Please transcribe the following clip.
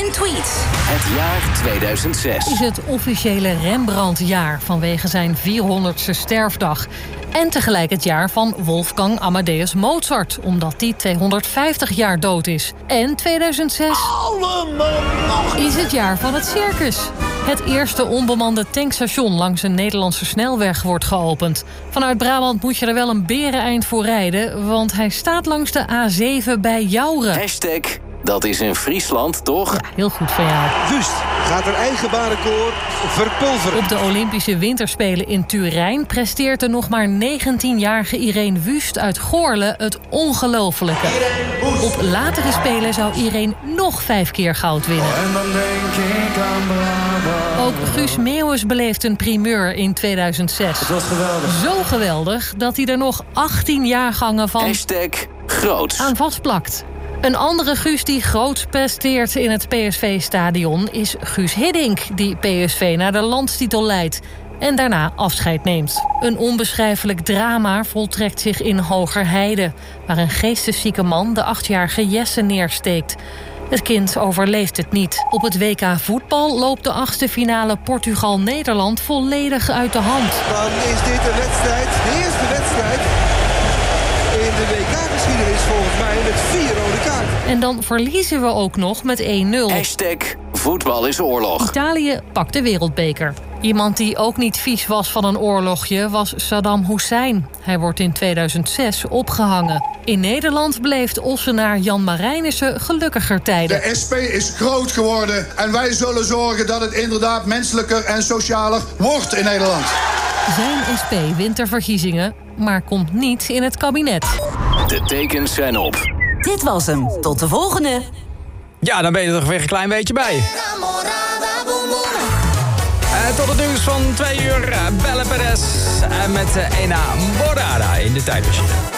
en tweets. Het jaar 2006 is het officiële Rembrandt-jaar vanwege zijn 400ste sterfdag. En tegelijk het jaar van Wolfgang Amadeus Mozart, omdat die 250 jaar dood is. En 2006 is het jaar van het circus. Het eerste onbemande tankstation langs een Nederlandse snelweg wordt geopend. Vanuit Brabant moet je er wel een bereneind voor rijden, want hij staat langs de A7 bij Jouren. Hashtag, dat is in Friesland, toch? Ja, heel goed van jou. Wust gaat haar eigen baanrecord verpulveren. Op de Olympische Winterspelen in Turijn presteert de nog maar 19-jarige Irene Wust uit Goorle het ongelofelijke. Op latere Spelen zou Irene nog 5 keer goud winnen. En dan denk ik aan Brabant. Ook Guus Meeuwis beleeft een primeur in 2006. Het was geweldig. Zo geweldig dat hij er nog 18 jaargangen van Hashtag, groots. aan vastplakt. Een andere Guus die groots presteert in het PSV-stadion is Guus Hiddink, die PSV naar de landstitel leidt en daarna afscheid neemt. Een onbeschrijfelijk drama voltrekt zich in Hogerheide, waar een geesteszieke man de 8-jarige Jesse neersteekt. Het kind overleeft het niet. Op het WK voetbal loopt de 8e finale Portugal-Nederland volledig uit de hand. Dan is dit de wedstrijd, de eerste wedstrijd in de WK-geschiedenis volgens mij met 4 rode kaarten. En dan verliezen we ook nog met 1-0. Hashtag, voetbal is oorlog. Italië pakt de wereldbeker. Iemand die ook niet vies was van een oorlogje was Saddam Hussein. Hij wordt in 2006 opgehangen. In Nederland beleeft Ossenaar Jan Marijnissen gelukkiger tijden. De SP is groot geworden en wij zullen zorgen dat het inderdaad menselijker en socialer wordt in Nederland. Zijn SP wint de verkiezingen, maar komt niet in het kabinet. De tekens zijn op. Dit was hem. Tot de volgende. Ja, dan ben je er toch weer een klein beetje bij. Tot het nieuws van 2 uur, Belle Perez met Ena Morada in de tijdmachine.